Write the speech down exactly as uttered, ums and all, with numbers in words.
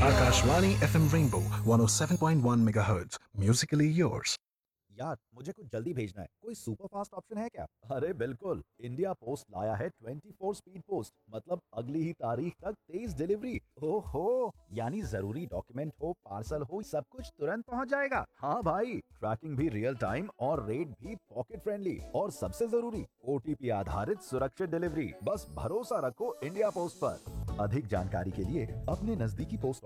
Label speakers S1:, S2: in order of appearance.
S1: Akashvani F M Rainbow one oh seven point one megahertz. Musically yours.
S2: यार मुझे कुछ जल्दी भेजना है, कोई सुपर फास्ट ऑप्शन है क्या? अरे बिल्कुल, इंडिया पोस्ट लाया है ट्वेंटी फोर स्पीड पोस्ट, मतलब अगली ही तारीख तक तेज डिलीवरी। ओहो, यानी जरूरी डॉक्यूमेंट हो, पार्सल हो, सब कुछ तुरंत पहुंच जाएगा। हाँ भाई, ट्रैकिंग भी रियल टाइम और रेट भी पॉकेट फ्रेंडली, और सबसे जरूरी ओटीपी आधारित सुरक्षित डिलीवरी। बस भरोसा रखो इंडिया पोस्ट पर। अधिक जानकारी के लिए अपने नजदीकी पोस्ट